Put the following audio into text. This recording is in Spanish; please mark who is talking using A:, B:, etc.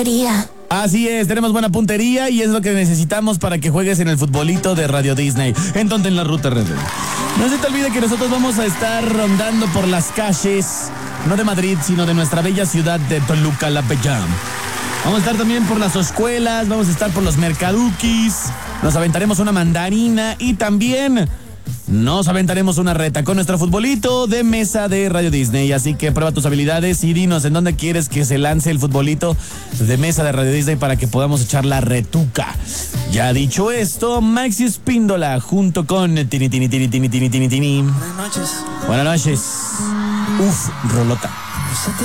A: puntería.
B: Así es, tenemos buena puntería y es lo que necesitamos para que juegues en el futbolito de Radio Disney. Entonces en la ruta red. No se te olvide que nosotros vamos a estar rondando por las calles, no de Madrid, sino de nuestra bella ciudad de Toluca, la Bella. Vamos a estar también por las escuelas, vamos a estar por los mercaduquis, nos aventaremos una mandarina y también nos aventaremos una reta con nuestro futbolito de mesa de Radio Disney. Así que prueba tus habilidades y dinos en dónde quieres que se lance el futbolito de mesa de Radio Disney para que podamos echar la retuca. Ya dicho esto, Maxi Espíndola junto con Tini.
C: Buenas noches.
B: Buenas noches. Uf, rolota.